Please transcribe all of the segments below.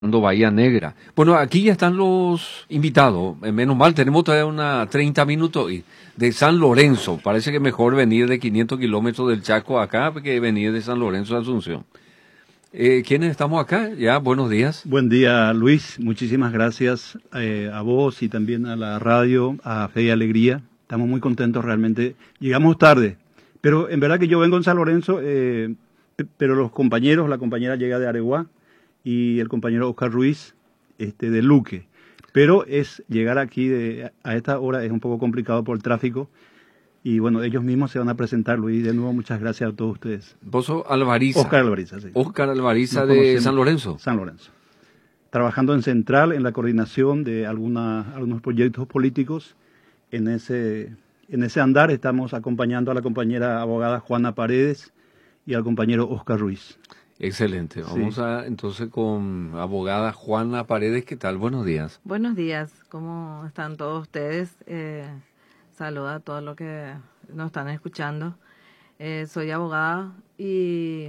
Bahía Negra. Bueno, aquí ya están los invitados. Menos mal, tenemos todavía unos 30 minutos de San Lorenzo. Parece que mejor venir de 500 kilómetros del Chaco acá que venir de San Lorenzo de Asunción. ¿Quiénes estamos acá? Ya, buenos días. Buen día, Luis. Muchísimas gracias a vos y también a la radio, a Fe y Alegría. Estamos muy contentos realmente. Llegamos tarde, pero en verdad que yo vengo en San Lorenzo, pero los compañeros, la compañera llega de Areguá y el compañero Oscar Ruiz de Luque. Pero llegar aquí a esta hora es un poco complicado por el tráfico. Y bueno, ellos mismos se van a presentar, Luis. De nuevo, muchas gracias a todos ustedes. Vos sos Alvariza. Oscar Alvariza, sí. Oscar Alvariza de San Lorenzo. San Lorenzo. Trabajando en Central, en la coordinación de algunos proyectos políticos. En ese andar estamos acompañando a la compañera abogada Juana Paredes y al compañero Oscar Ruiz. Excelente. Vamos entonces con abogada Juana Paredes. ¿Qué tal? Buenos días. Buenos días. ¿Cómo están todos ustedes? Saluda a todos los que nos están escuchando. Soy abogada y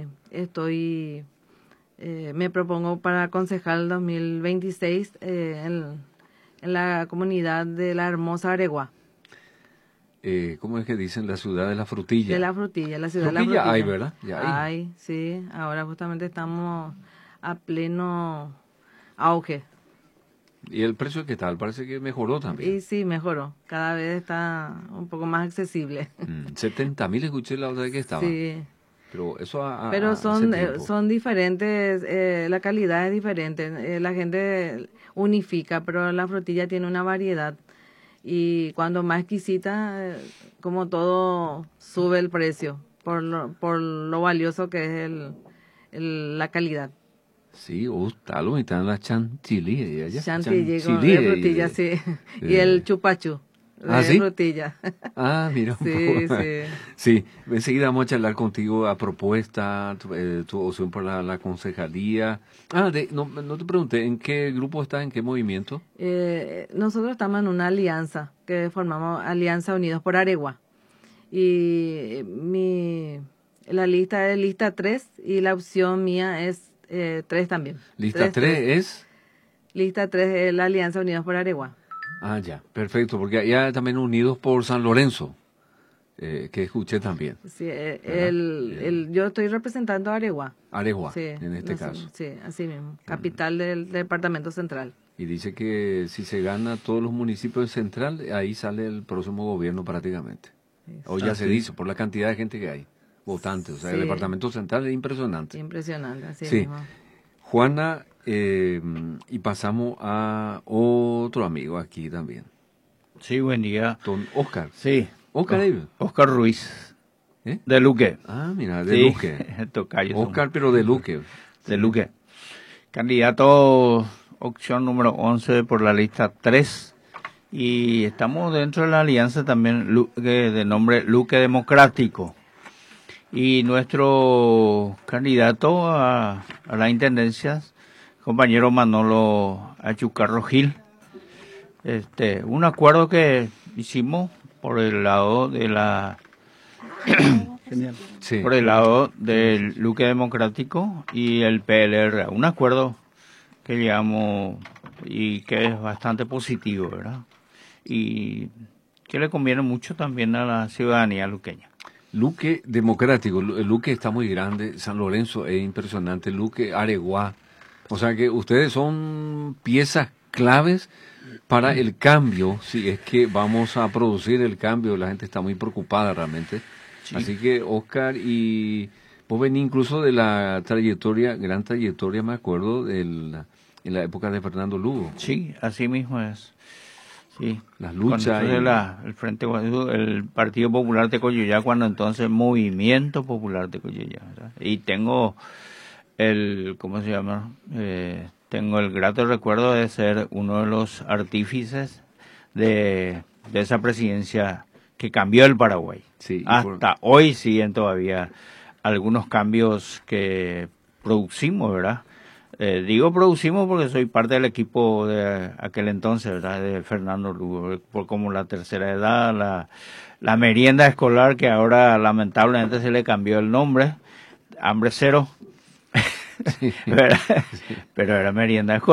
me propongo para concejal 2026 en la comunidad de la hermosa Areguá. ¿Cómo es que dicen? La ciudad de la frutilla. De la frutilla, la ciudad de la frutilla. frutilla. Hay, ¿verdad? Ya hay, sí. Ahora justamente estamos a pleno auge. ¿Y el precio qué tal? Parece que mejoró también. Y sí, mejoró. Cada vez está un poco más accesible. 70.000 escuché la otra vez que estaba. Sí. Pero eso Pero son diferentes, la calidad es diferente. La gente unifica, pero la frutilla tiene una variedad. Y cuando más exquisita, como todo, sube el precio por lo valioso que es la calidad. Sí, lo está en la chantilly. Chantilly con frutilla, sí. Y el chupachú de frutilla. Mira un poco. Sí, enseguida vamos a charlar contigo a propuesta, tu opción por la concejalía. No te pregunté, ¿en qué grupo estás, en qué movimiento? Nosotros estamos en una alianza, que formamos Alianza Unidos por Areguá. Y la lista es lista 3 y la opción mía es 3 también. ¿Lista 3 es? Lista 3 es la Alianza Unidos por Areguá. Ya, perfecto, porque allá también Unidos por San Lorenzo, que escuché también. Sí, yo estoy representando a Areguá. Areguá, sí, en este caso. Sí, así mismo, capital del departamento central. Y dice que si se gana todos los municipios Central, ahí sale el próximo gobierno prácticamente. O ya se dice, por la cantidad de gente que hay, votantes. O sea, el departamento central es impresionante. Impresionante, así sí. mismo. Juana, y pasamos a otro amigo aquí también. Sí, buen día. Don Oscar. Sí. Oscar Ruiz. De Luque. Mira, de Luque. Tocayo. Oscar, pero de Luque. De Luque. Candidato opción número 11 por la lista 3. Y estamos dentro de la alianza también de nombre Luque Democrático. Y nuestro candidato a la intendencia, compañero Manolo Achucarro Gil. Un acuerdo que hicimos por el lado de por el lado del Luque Democrático y el PLR. Un acuerdo que llegamos y que es bastante positivo, ¿verdad? Y que le conviene mucho también a la ciudadanía luqueña. Luque Democrático, Luque está muy grande, San Lorenzo es impresionante, Luque, Areguá, o sea que ustedes son piezas claves para el cambio, si es que vamos a producir el cambio, la gente está muy preocupada realmente, sí. Así que Oscar, y vos venís incluso de la gran trayectoria, me acuerdo, en la época de Fernando Lugo. Sí, así mismo es. Sí, las luchas. El Frente el Partido Popular de Coyuyá, cuando entonces Movimiento Popular de Coyuyá, ¿verdad? Y tengo ¿cómo se llama? Tengo el grato recuerdo de ser uno de los artífices de esa presidencia que cambió el Paraguay. Sí, hasta hoy siguen todavía algunos cambios que producimos, ¿verdad? Digo producimos porque soy parte del equipo de aquel entonces, ¿verdad? De Fernando Lugo, por como la tercera edad, la merienda escolar, que ahora lamentablemente se le cambió el nombre, Hambre Cero, Pero era merienda